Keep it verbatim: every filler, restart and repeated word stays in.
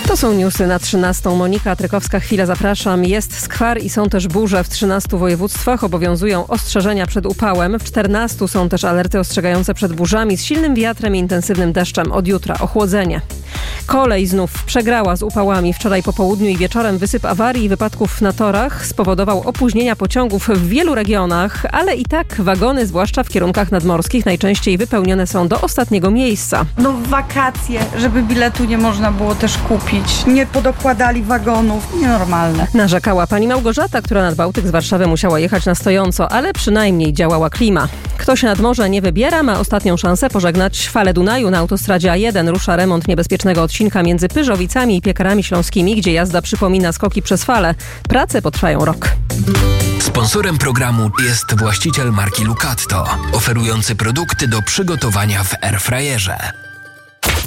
To są newsy na trzynastą. Monika Trykowska, chwila, zapraszam. Jest skwar i są też burze w trzynastu województwach. Obowiązują ostrzeżenia przed upałem. W czternastu są też alerty ostrzegające przed burzami z silnym wiatrem i intensywnym deszczem. Od jutra ochłodzenie. Kolej znów przegrała z upałami. Wczoraj po południu i wieczorem wysyp awarii i wypadków na torach spowodował opóźnienia pociągów w wielu regionach, ale i tak wagony, zwłaszcza w kierunkach nadmorskich, najczęściej wypełnione są do ostatniego miejsca. No w wakacje, żeby biletu nie można było też kupić. Nie podokładali wagonów. Nienormalne. Narzekała pani Małgorzata, która nad Bałtyk z Warszawy musiała jechać na stojąco, ale przynajmniej działała klima. Kto się nad morze nie wybiera, ma ostatnią szansę pożegnać falę Dunaju. Na autostradzie A jeden rusza remont niebezpiecznego odcinka między Pyrzowicami i Piekarami Śląskimi, gdzie jazda przypomina skoki przez falę. Prace potrwają rok. Sponsorem programu jest właściciel marki Lucatto, oferujący produkty do przygotowania w airfryerze.